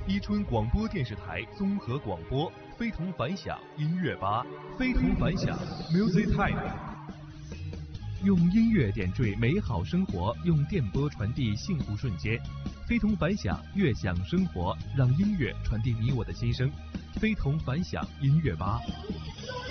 伊春广播电视台综合广播，非同凡响音乐吧，非同凡响 Music Time。用音乐点缀美好生活，用电波传递幸福瞬间。非同凡响，悦享生活，让音乐传递你我的心声。非同凡响音乐吧。